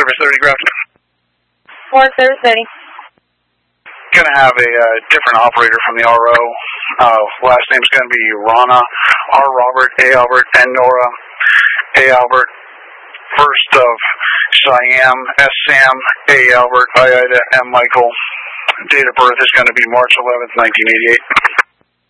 Service 30, Grafton. Forest Service 30. Going to have a different operator from the RO. Last name's going to be Rana, R. Robert, A. Albert, N. Nora, A. Albert. First of Siam, S. Sam, A. Albert, I. Ida, M. Michael. Date of birth is going to be March 11th, 1988.